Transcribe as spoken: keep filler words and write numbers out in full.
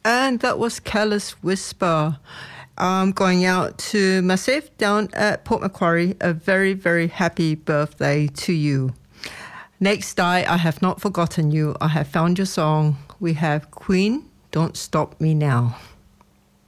And that was Careless Whisper. Um, going out to Massif down at Port Macquarie. A very, very happy birthday to you. Next, I, I have not forgotten you. I have found your song. We have Queen, Don't Stop Me Now.